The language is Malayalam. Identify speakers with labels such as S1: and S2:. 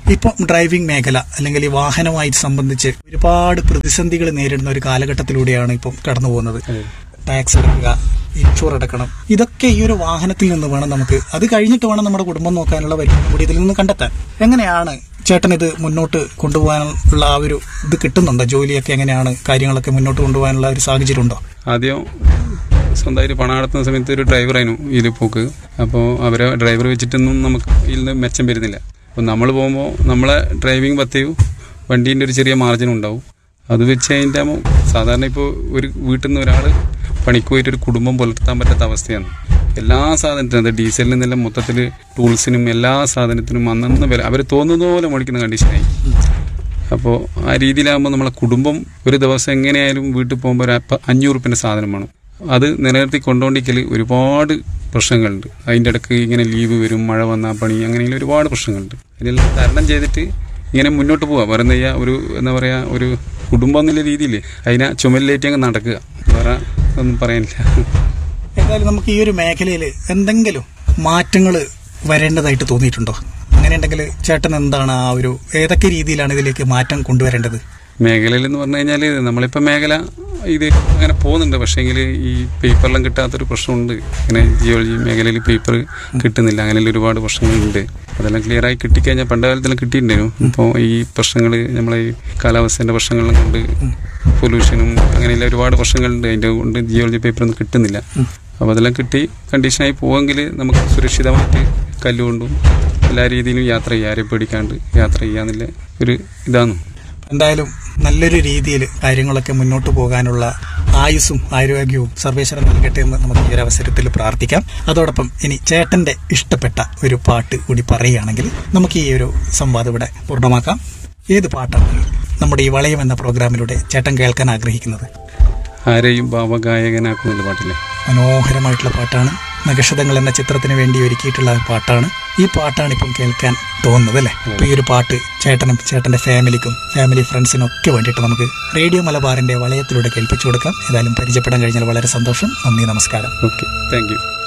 S1: ഇപ്പം ഡ്രൈവിംഗ് മേഖല അല്ലെങ്കിൽ ഈ വാഹനവുമായി സംബന്ധിച്ച് ഒരുപാട് പ്രതിസന്ധികൾ നേരിടുന്ന ഒരു കാലഘട്ടത്തിലൂടെയാണ് ഇപ്പം കടന്നു പോകുന്നത്. ടാക്സ് അടക്കുക, ഇൻഷുർ അടക്കണം, ഇതൊക്കെ ഈ ഒരു വാഹനത്തിൽ നിന്ന് വേണം നമുക്ക്. അത് കഴിഞ്ഞിട്ട് വേണം നമ്മുടെ കുടുംബം നോക്കാനുള്ള വരുമാനം കൂടി ഇതിൽ നിന്ന് കണ്ടെത്താൻ. എങ്ങനെയാണ് ചേട്ടൻ ഇത് മുന്നോട്ട് കൊണ്ടുപോകാനുള്ള ആ ഒരു ഇത് കിട്ടുന്നുണ്ടോ? ജോലിയൊക്കെ എങ്ങനെയാണ്, കാര്യങ്ങളൊക്കെ മുന്നോട്ട് കൊണ്ടുപോകാനുള്ള ഒരു സാഹചര്യം ഉണ്ടോ?
S2: ആദ്യം സ്വന്തമായിട്ട് പണം നടത്തുന്ന സമയത്ത് ഒരു ഡ്രൈവറായിരുന്നു ഇതിൽ പോക്ക്. അപ്പോൾ അവരെ ഡ്രൈവർ വെച്ചിട്ടൊന്നും നമുക്ക് ഇതിൽ നിന്ന് മെച്ചം വരുന്നില്ല. അപ്പോൾ നമ്മൾ പോകുമ്പോൾ നമ്മളെ ഡ്രൈവിംഗ് പത്തയും വണ്ടീൻ്റെ ഒരു ചെറിയ മാർജിൻ ഉണ്ടാവും. അത് വെച്ച് അതിൻ്റെ സാധാരണ ഇപ്പോൾ ഒരു വീട്ടിൽ നിന്ന് ഒരാൾ പണിക്ക് പോയിട്ട് ഒരു കുടുംബം പുലർത്താൻ പറ്റാത്ത അവസ്ഥയാണ്. എല്ലാ സാധനത്തിനും, അത് ഡീസലിൽ നിന്നെല്ലാം മൊത്തത്തിൽ ടൂൾസിനും എല്ലാ സാധനത്തിനും അന്നന്ന് വില അവർ തോന്നുന്ന പോലെ മേടിക്കുന്ന കണ്ടീഷനായി. അപ്പോൾ ആ രീതിയിലാകുമ്പോൾ നമ്മളെ കുടുംബം ഒരു ദിവസം എങ്ങനെയായാലും വീട്ടിൽ പോകുമ്പോൾ ഒരു 500 റുപ്യൻ്റെ സാധനം വേണം. അത് നിലനിർത്തി കൊണ്ടുകൊണ്ടിരിക്കൽ ഒരുപാട് പ്രശ്നങ്ങളുണ്ട്. അതിൻ്റെ ഇടയ്ക്ക് ഇങ്ങനെ ലീവ് വരും, മഴ വന്നാൽ പണി, അങ്ങനെ ഒരുപാട് പ്രശ്നങ്ങളുണ്ട്. അതിനെല്ലാം തരണം ചെയ്തിട്ട് ഇങ്ങനെ മുന്നോട്ട് പോവുക. വേറെ ഒരു എന്താ പറയുക, ഒരു കുടുംബം എന്നുള്ള രീതിയിൽ അതിനെ ചുമലിലേറ്റ് അങ്ങ് നടക്കുക. വേറെ ഒന്നും പറയാനില്ല.
S1: ഏതായാലും നമുക്ക് ഈ ഒരു മേഖലയിൽ എന്തെങ്കിലും മാറ്റങ്ങൾ വരേണ്ടതായിട്ട് തോന്നിയിട്ടുണ്ടോ? അങ്ങനെ ഉണ്ടെങ്കിൽ ചേട്ടൻ എന്താണ് ആ ഒരു ഏതൊക്കെ രീതിയിലാണ് ഇതിലേക്ക് മാറ്റം കൊണ്ടുവരേണ്ടത്?
S2: മേഖലയിൽ എന്ന് പറഞ്ഞു കഴിഞ്ഞാൽ നമ്മളിപ്പോൾ മേഖല ഇത് അങ്ങനെ പോകുന്നുണ്ട്. പക്ഷേങ്കിൽ ഈ പേപ്പറെല്ലാം കിട്ടാത്തൊരു പ്രശ്നമുണ്ട്. ഇങ്ങനെ ജിയോളജി മേഖലയിൽ പേപ്പർ കിട്ടുന്നില്ല. അങ്ങനെയുള്ള ഒരുപാട് പ്രശ്നങ്ങളുണ്ട്. അതെല്ലാം ക്ലിയറായി കിട്ടിക്കഴിഞ്ഞാൽ പണ്ട് കാലത്തെല്ലാം കിട്ടിയിട്ടുണ്ടായിരുന്നു. ഇപ്പോൾ ഈ പ്രശ്നങ്ങൾ നമ്മളെ ഈ കാലാവസ്ഥേൻ്റെ പ്രശ്നങ്ങളും കൊണ്ട് പൊല്യൂഷനും അങ്ങനെയുള്ള ഒരുപാട് പ്രശ്നങ്ങളുണ്ട്. അതിൻ്റെ കൊണ്ട് ജിയോളജി പേപ്പറൊന്നും കിട്ടുന്നില്ല. അപ്പോൾ അതെല്ലാം കിട്ടി കണ്ടീഷനായി പോവെങ്കിൽ നമുക്ക് സുരക്ഷിതമായിട്ട് കല്ലുകൊണ്ടും എല്ലാ രീതിയിലും യാത്ര ചെയ്യാം, ആരെയും പേടിക്കാണ്ട് യാത്ര ചെയ്യാന്നുള്ള ഒരു ഇതാണ്.
S1: എന്തായാലും നല്ലൊരു രീതിയിൽ കാര്യങ്ങളൊക്കെ മുന്നോട്ട് പോകാനുള്ള ആയുസ്സും ആരോഗ്യവും സർവേശ്വരൻ നൽകട്ടെ എന്ന് നമുക്ക് ഈ ഒരു അവസരത്തിൽ പ്രാർത്ഥിക്കാം. അതോടൊപ്പം ഇനി ചേട്ടന്റെ ഇഷ്ടപ്പെട്ട ഒരു പാട്ട് കൂടി പറയുകയാണെങ്കിൽ നമുക്ക് ഈ ഒരു സംവാദം ഇവിടെ പൂർണ്ണമാക്കാം. ഏത് പാട്ടാണ് നമ്മുടെ ഈ വളയം എന്ന പ്രോഗ്രാമിലൂടെ ചേട്ടൻ കേൾക്കാൻ ആഗ്രഹിക്കുന്നത്?
S2: ആരെയും ഭാവഗായകനാക്കുന്ന പാട്ടില്ലേ?
S1: മനോഹരമായിട്ടുള്ള പാട്ടാണ്. നക്ഷതങ്ങൾ എന്ന ചിത്രത്തിന് വേണ്ടി ഒരുക്കിയിട്ടുള്ള പാട്ടാണ്. ഈ പാട്ടാണ് ഇപ്പം കേൾക്കാൻ തോന്നുന്നത് അല്ലേ? അപ്പൊ ഈ ഒരു പാട്ട് ചേട്ടനും ചേട്ടന്റെ ഫാമിലിക്കും ഫാമിലി ഫ്രണ്ട്സിനും ഒക്കെ വേണ്ടിയിട്ട് നമുക്ക് റേഡിയോ മലബാറിന്റെ വളയത്തിലൂടെ കേൾപ്പിച്ചു കൊടുക്കാം. ഏതായാലും പരിചയപ്പെടാൻ കഴിഞ്ഞാൽ വളരെ സന്തോഷം. നന്ദി, നമസ്കാരം.
S2: Okay, thank you.